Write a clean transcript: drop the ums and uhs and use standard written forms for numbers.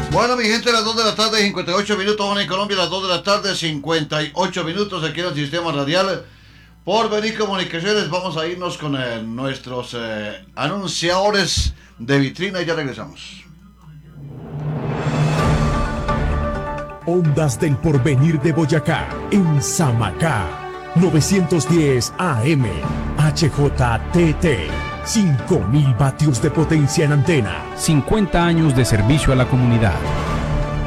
Bueno, mi gente, las 2 de la tarde, 58 minutos, ahora en Colombia, las 2 de la tarde, 58 minutos aquí en el sistema radial. Por venir comunicaciones, vamos a irnos con nuestros anunciadores de vitrina y ya regresamos. Ondas del Porvenir de Boyacá, en Samacá, 910 AM, HJTT, 5.000 vatios de potencia en antena. 50 años de servicio a la comunidad.